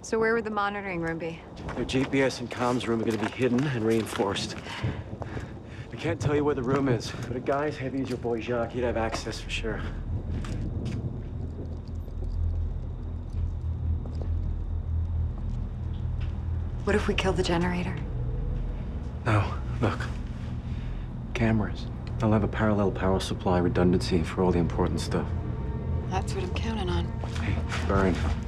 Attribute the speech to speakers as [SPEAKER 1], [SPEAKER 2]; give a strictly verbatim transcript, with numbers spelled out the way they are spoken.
[SPEAKER 1] So where would the monitoring room be?
[SPEAKER 2] Their G P S and comms room are gonna be hidden and reinforced. I can't tell you where the room is, but a guy as heavy as your boy Jacques, he'd have access for sure.
[SPEAKER 1] What if we kill the generator?
[SPEAKER 2] No, look. Cameras. They'll have a parallel power supply redundancy for all the important stuff.
[SPEAKER 1] That's what I'm counting on.
[SPEAKER 2] Hey, Burn.